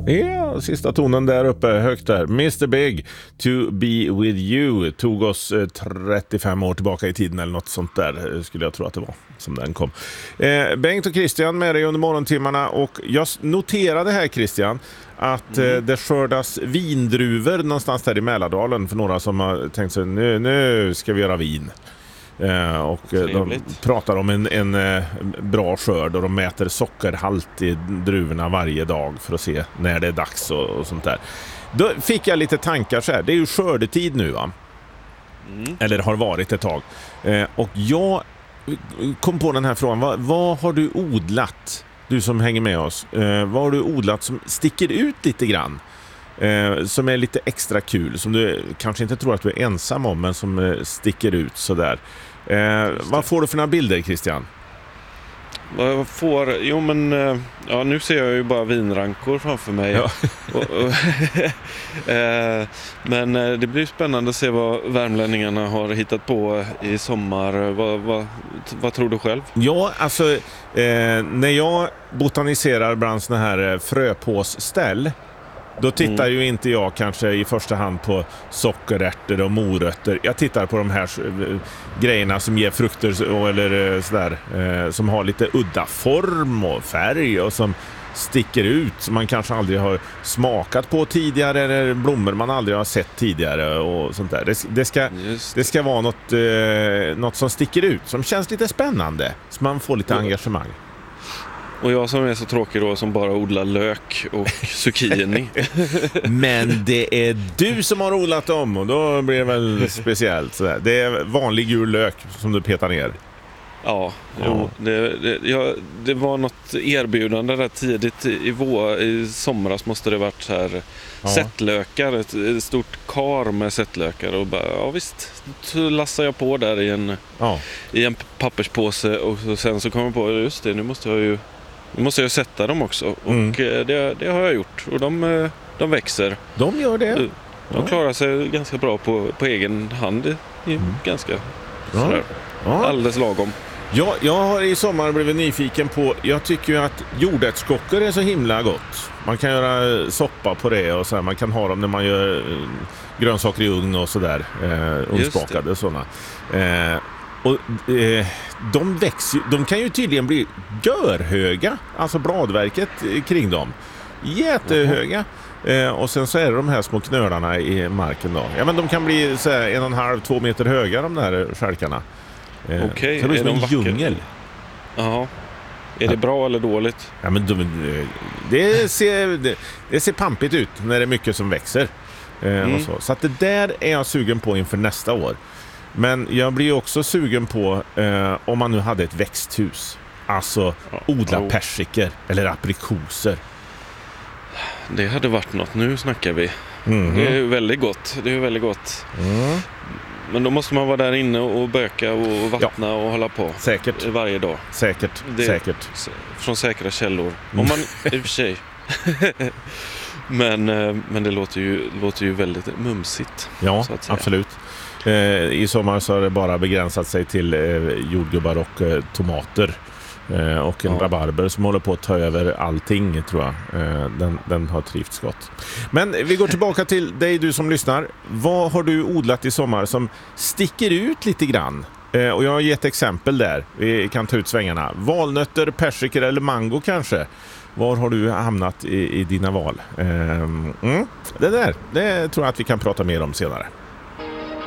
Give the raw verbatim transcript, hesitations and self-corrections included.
Ja, sista tonen där uppe, högt där. mister Big, To Be With You, tog oss eh, trettiofem år tillbaka i tiden eller något sånt där, skulle jag tro att det var, som den kom. Eh, Bengt och Christian med dig under morgontimmarna, och jag noterade här, Christian, att mm. eh, det skördas vindruvor någonstans där i Mälardalen för några som har tänkt sig, nu, nu ska vi göra vin. Eh, och eh, de pratar om en, en eh, bra skörd, och de mäter sockerhalt i druvorna varje dag för att se när det är dags och, och sånt där. Då fick jag lite tankar så här. Det är ju skördetid nu, va? Mm. Eller har varit ett tag. Eh, och jag kom på den här frågan. Vad, vad har du odlat, du som hänger med oss? Eh, vad har du odlat som sticker ut lite grann? Eh, som är lite extra kul, som du kanske inte tror att du är ensam om, men som eh, sticker ut sådär. Eh, vad får du för några bilder, Christian? Vad jag får? Jo, men ja, nu ser jag ju bara vinrankor framför mig. Ja. och, och, eh, men det blir spännande att se vad värmlänningarna har hittat på i sommar. Vad, vad, vad tror du själv? Ja, alltså eh, när jag botaniserar bland såna här fröpåsställ, då tittar mm. ju inte jag kanske i första hand på sockerärtor och morötter. Jag tittar på de här grejerna som ger frukter eller sådär, eh, som har lite udda form och färg och som sticker ut, som man kanske aldrig har smakat på tidigare, eller blommor man aldrig har sett tidigare och sånt där. Det, det, ska, det ska vara något, eh, något som sticker ut, som känns lite spännande, så man får lite engagemang. Och jag som är så tråkig då, som bara odlar lök och zucchini. Men det är du som har odlat dem, och då blir det väl speciellt. Sådär. Det är vanlig gul lök som du petar ner. Ja, ja. Jo, det, det, ja, det var något erbjudande där tidigt i, vår, i somras måste det varit så här, ja. Sättlökar, ett, ett stort kar med sättlökar, och bara, ja visst, så lassade jag på där i en, ja. i en papperspåse, och så, sen så kom jag på, just det, nu måste jag ju nu måste jag sätta dem också, och mm. det, det har jag gjort, och de, de växer. De gör det. De ja. klarar sig ganska bra på, på egen hand i, mm. ganska ja. sådär, ja. alldeles lagom. Ja, jag har i sommar blivit nyfiken på, jag tycker ju att jordärtskockor är så himla gott. Man kan göra soppa på det, och så här, man kan ha dem när man gör grönsaker i ugn och sådär, eh, ugnsbakade sådana. Eh, och eh, de växer, de kan ju tydligen bli görhöga, alltså bladverket kring dem. Jättehöga. Eh, och sen så är det de här små knölarna i marken då. Ja, men de kan bli så här, en och en halv, två meter höga, de där skälkarna. Eh, Okej, okay, är de djungel. Jaha. Är det bra eller dåligt? Ja, men de, det, ser, det, det ser pampigt ut när det är mycket som växer. Eh, mm. och så. Så att det där är jag sugen på inför nästa år. Men jag blir också sugen på eh, om man nu hade ett växthus. Alltså ja. odla oh. persiker eller aprikoser. Det hade varit något, nu snackar vi. Mm. Det är ju väldigt gott. Det är ju väldigt gott. Mm. Men då måste man vara där inne och böka och vattna ja. och hålla på. Säkert. Varje dag. Säkert. Det, Säkert. Från säkra källor. Om man, i och för sig. men, men det låter ju, låter ju väldigt mumsigt. Ja, absolut. Eh, I sommar så har det bara begränsat sig till eh, jordgubbar och eh, tomater. Eh, och en ja. rabarber som håller på att ta över allting, tror jag. Eh, den, den har trivts gott. Men vi går tillbaka till dig, du som lyssnar. Vad har du odlat i sommar som sticker ut lite grann? Eh, och jag har gett exempel där. Vi kan ta ut svängarna. Valnötter, persikor eller mango kanske. Var har du hamnat i, i dina val? Eh, mm, det där, det tror jag att vi kan prata mer om senare.